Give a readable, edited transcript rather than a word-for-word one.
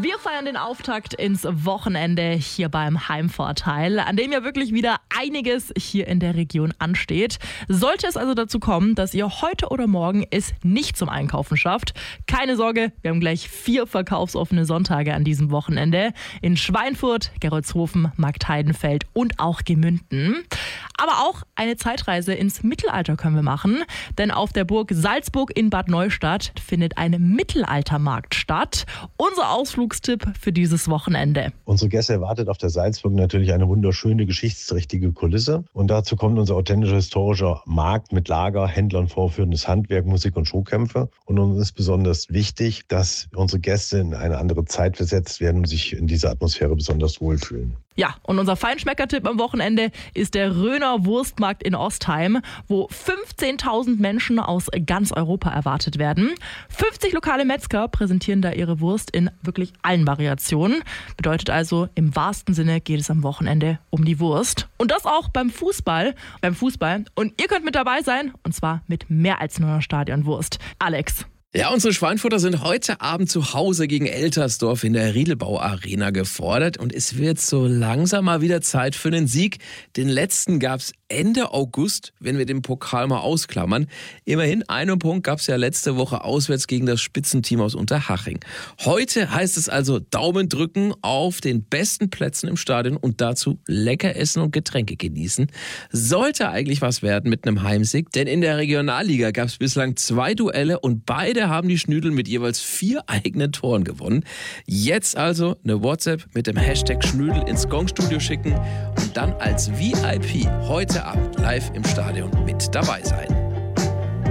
Wir feiern den Auftakt ins Wochenende hier beim Heimvorteil, an dem ja wirklich wieder einiges hier in der Region ansteht. Sollte es also dazu kommen, dass ihr heute oder morgen es nicht zum Einkaufen schafft, keine Sorge, wir haben gleich 4 verkaufsoffene Sonntage an diesem Wochenende in Schweinfurt, Gerolzhofen, Marktheidenfeld und auch Gemünden. Aber auch eine Zeitreise ins Mittelalter können wir machen, denn auf der Burg Salzburg in Bad Neustadt findet ein Mittelaltermarkt statt. Unser Ausflugstipp für dieses Wochenende. Unsere Gäste erwartet auf der Salzburg natürlich eine wunderschöne, geschichtsträchtige Kulisse. Und dazu kommt unser authentischer historischer Markt mit Lager, Händlern, vorführendes Handwerk, Musik und Showkämpfe. Und uns ist besonders wichtig, dass unsere Gäste in eine andere Zeit versetzt werden und sich in dieser Atmosphäre besonders wohlfühlen. Ja, und unser Feinschmecker-Tipp am Wochenende ist der Röner Wurstmarkt in Ostheim, wo 15.000 Menschen aus ganz Europa erwartet werden. 50 lokale Metzger präsentieren da ihre Wurst in wirklich allen Variationen. Bedeutet also, im wahrsten Sinne geht es am Wochenende um die Wurst. Und das auch beim Fußball. Und ihr könnt mit dabei sein, und zwar mit mehr als nur einer Stadionwurst. Alex. Ja, unsere Schweinfurter sind heute Abend zu Hause gegen Eltersdorf in der Riedelbau Arena gefordert. Und es wird so langsam mal wieder Zeit für einen Sieg. Den letzten gab es Ende August, wenn wir den Pokal mal ausklammern. Immerhin einen Punkt gab es ja letzte Woche auswärts gegen das Spitzenteam aus Unterhaching. Heute heißt es also Daumen drücken auf den besten Plätzen im Stadion und dazu lecker essen und Getränke genießen. Sollte eigentlich was werden mit einem Heimsieg, denn in der Regionalliga gab es bislang 2 Duelle und beide haben die Schnüdel mit jeweils 4 eigenen Toren gewonnen. Jetzt also eine WhatsApp mit dem Hashtag Schnüdel ins Gongstudio schicken und dann als VIP heute Abend live im Stadion mit dabei sein.